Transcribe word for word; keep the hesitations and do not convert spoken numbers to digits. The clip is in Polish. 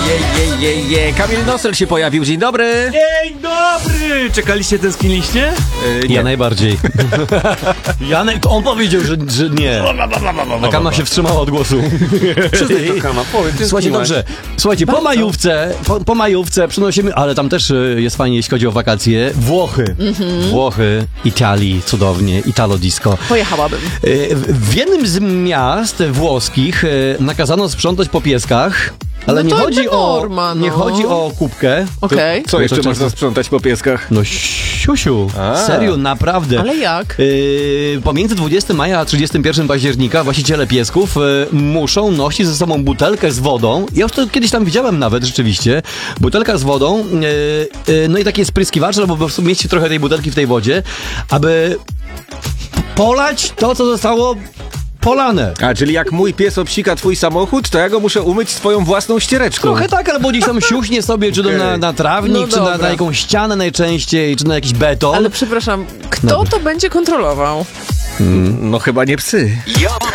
je, je, je. Kamil Nosel się pojawił. Dzień dobry. Dzień dobry! Czekaliście, tęskniliście? Yy, Ja najbardziej. Janek, on powiedział, że, że nie. A Kama się wstrzymała od głosu. Przyznaj to, Kama, powiedz. Słuchajcie, dobrze. Słuchajcie, po majówce, po, po majówce przynosimy, ale tam też y, jest fajnie, jeśli chodzi o wakacje. Włochy. Mm-hmm. Włochy, Italii, cudownie, Italo disco. Pojechałabym. Y, w, w jednym z miast włoskich y, nakazano sprzątać po pieskach. Ale No nie to chodzi o norma, no. nie chodzi o kubkę. Okej. Co jeszcze to można często- sprzątać po pieskach? No siusiu, A. serio, naprawdę. Ale jak? Yy, pomiędzy dwudziestego maja a trzydziestego pierwszego października właściciele piesków yy, muszą nosić ze sobą butelkę z wodą. Ja już to kiedyś tam widziałem nawet rzeczywiście. Butelka z wodą, yy, yy, no i takie spryskiwacze, albo po prostu mieścić trochę tej butelki w tej wodzie, aby polać to, co zostało polane. A, czyli jak mój pies obsika twój samochód, to ja go muszę umyć swoją własną ściereczką. Trochę tak, albo gdzieś tam siuśnie sobie, czy to Okej. na, na trawnik, No czy na, dobra. na jakąś ścianę najczęściej, czy na jakiś beton. Ale przepraszam, kto Dobra. to będzie kontrolował? No chyba nie psy. Yo,